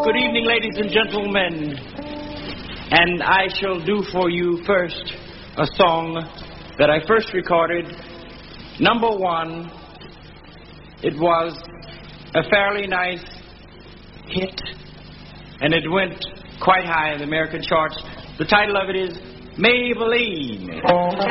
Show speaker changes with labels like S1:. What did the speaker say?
S1: Good evening, ladies and gentlemen. And I shall do for you first a song that I first recorded. Number one, it was a fairly nice hit, and it went quite high in the American charts. The title of it is Maybelline.